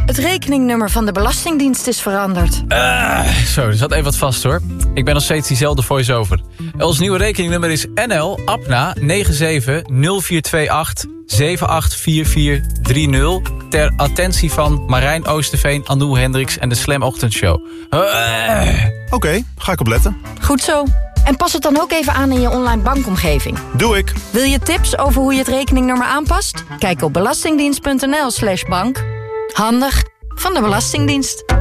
Het rekeningnummer van de Belastingdienst is veranderd. Zo, er zat even wat vast hoor. Ik ben nog steeds diezelfde voice-over. Ons nieuwe rekeningnummer is NL APNA 970428 784430 ter attentie van Marijn Oosterveen, Anouk Hendricks en de Slam Ochtendshow. Oké, ga ik opletten. Goed zo. En pas het dan ook even aan in je online bankomgeving. Doe ik. Wil je tips over hoe je het rekeningnummer aanpast? Kijk op belastingdienst.nl/bank. Handig van de Belastingdienst.